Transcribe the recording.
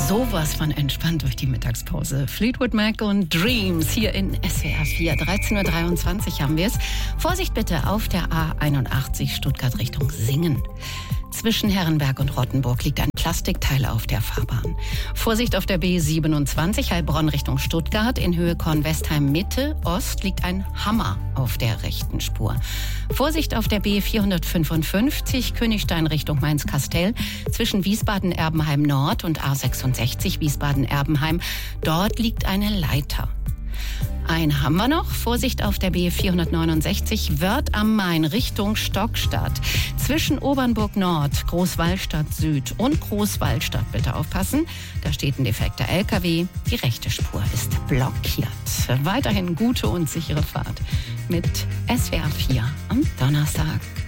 Sowas von entspannt durch die Mittagspause. Fleetwood Mac und Dreams hier in SWR 4. 13.23 Uhr haben wir es. Vorsicht bitte auf der A81 Stuttgart Richtung Singen. Zwischen Herrenberg und Rottenburg liegt ein Plastikteil auf der Fahrbahn. Vorsicht auf der B27 Heilbronn Richtung Stuttgart. In Höhe Kornwestheim Mitte Ost liegt ein Hammer auf der rechten Spur. Vorsicht auf der B455 Königstein Richtung Mainz-Kastel. Zwischen Wiesbaden-Erbenheim Nord und A66 Wiesbaden-Erbenheim. Dort liegt eine Leiter. Einen haben wir noch. Vorsicht auf der B469 Wörth am Main Richtung Stockstadt. Zwischen Obernburg Nord, Großwallstadt Süd und Großwallstadt bitte aufpassen. Da steht ein defekter LKW. Die rechte Spur ist blockiert. Weiterhin gute und sichere Fahrt mit SWR 4 am Donnerstag.